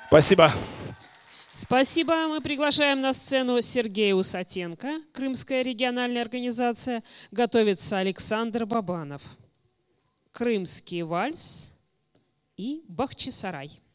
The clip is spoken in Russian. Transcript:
Спасибо. Спасибо. Мы приглашаем на сцену Сергея Усатенко, Крымская региональная организация. Готовится Александр Бабанов. Крымский вальс и Бахчисарай.